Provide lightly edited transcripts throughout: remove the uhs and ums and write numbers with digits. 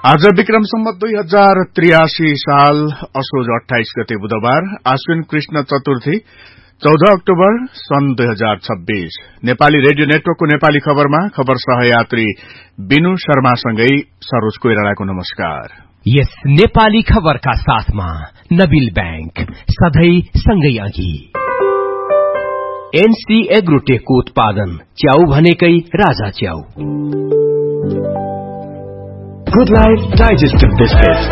आज विक्रम सम्वत 2083 साल असोज 28 गते बुधबार आश्विन कृष्ण चतुर्थी 14 अक्टोबर सन् 2026। नेपाली रेडियो नेटवर्कको नेपाली खबरमा खबर सहयात्री बिनु शर्मासँगै सरोज कोइरालाको नमस्कार। यस नेपाली खबरका साथमा नबिल बैंक सधैं सँगै अघि। एनसी एग्रोटेकको उत्पादन च्याउ भनेकै राजा च्याउ। Good Life Digestive Biscuit।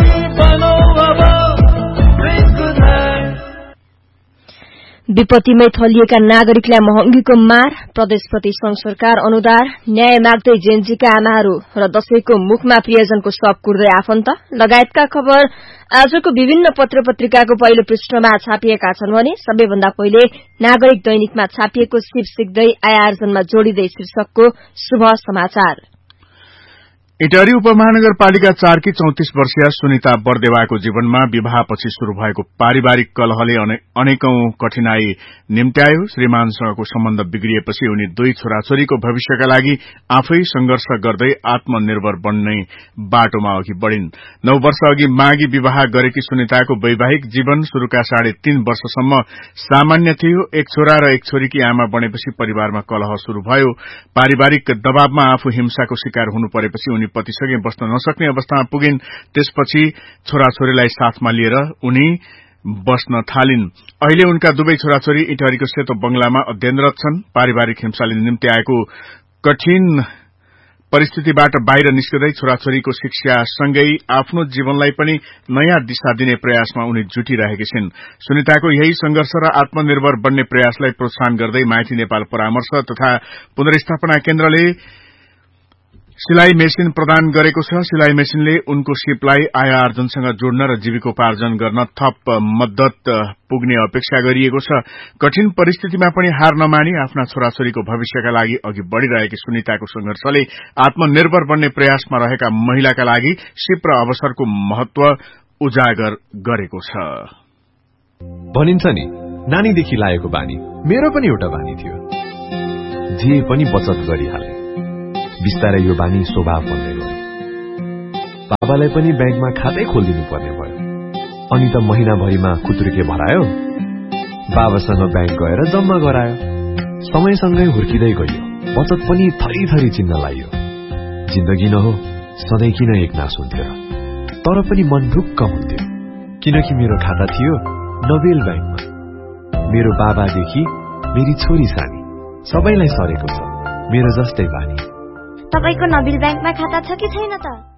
विपत्तिमै थलिएका नागरिकलाई महँगीको मार, प्रदेशप्रति संघ सरकार अनुदार, न्याय माग्दै जेनजीका आमाहरू र दशैंको मुखमा प्रियजनको शव कुर्दै आफन्त लगायतका खबर आजको विभिन्न पत्र पत्रिकाको पहिलो पृष्ठमा छापिएका छन् भने सबैभन्दा पहिले नागरिक दैनिकमा छापिएको शिव सिक्दै आयार्जनमा जोडिँदै शीर्षकको शुभ समाचार। इटहरी उपमहानगरपालिका 4 की 34 वर्षीय सुनिता बरदेवाको जीवनमा विवाहपछि शुरू भएको पारिवारिक कलहले अनेकौं कठिनाई निम्त्यायो। श्रीमानसँगको सम्बन्ध बिग्रिएपछि उनी दुई छोराछोरीको भविष्यका लागि आफै संघर्ष गर्दै आत्मनिर्भर बन्ने बाटोमा अघि बढ़िन्। 9 वर्ष अघि मागी विवाह गरेकी सुनिताको वैवाहिक जीवन शुरूका 3.5 वर्षसम्म सामान्य थियो। एक छोरा र एक छोरीकी आमा बनेपछि परिवारमा कलह शुरू भयो। पारिवारिक दबावमा आफू हिंसाको शिकार हुनु परेपछि उनी पतिसँगै बस्न नसक्ने अवस्थामा पुगिन्। त्यसपछि छोराछोरीलाई साथमा लिएर उनी बस्न थालिन्। अहिले उनका दुवै छोराछोरी इटहरीको सेतो बंगलामा अध्ययनरत छन्। पारिवारिक हिंसाले निम्ति आएको कठिन परिस्थितिबाट बाहिर निस्कदै छोराछोरीको शिक्षासँगै आफ्नो जीवनलाई पनि नयाँ दिशा दिने प्रयासमा उनी जुटिरहेकी छिन्। सुनिताको यही संघर्ष र आत्मनिर्भर बन्ने प्रयासलाई प्रोत्साहन गर्दै माइती नेपाल परामर्श तथा पुनर्स्थापना केन्द्रले सिलाई मेसिन प्रदान गरेको छ। सिलाई मेसिनले उनको सिपलाई आय आर्जनसँग जोड्न र जीविकोपार्जन गर्न थप मद्दत पुग्ने अपेक्षा गरिएको छ। कठिन परिस्थितिमा पनि हार नमानी आफ्ना छोराछोरीको भविष्यका लागि अघि बढ़िरहेकी सुनिताको संघर्षले आत्मनिर्भर बन्ने प्रयासमा रहेका महिलाका लागि सिप र अवसरको महत्व उजागर गरेको छ। भनिन्छ नि, नानीदेखि लागेको बानी मेरो पनि एउटा बानी थियो। जे पनि बचत गरिहाले। बिस्तारै यो बानी स्वभाव बन्दै गयो। बाबालाई पनि ब्याङ्कमा खातै खोलिदिनु पर्ने भयो। अनि त महिनाभरिमा खुत्रुके भरायो। बाबासँग ब्याङ्क गएर जम्मा गरायो। समयसँगै हुर्किँदै गयो। बचत पनि थरी थरी चिन्न लाग्यो। जिन्दगी न हो, सधैँ किन एक नास हुन्थ्यो र? तर पनि मन ढुक्क हुन्थ्यो, किनकि मेरो खाता थियो नबेल ब्याङ्कमा। मेरो बाबादेखि मेरी छोरी सानी सबैलाई सरेको छ मेरो जस्तै बानी। तपाईको नबिल ब्याङ्कमा खाता छ कि छैन त?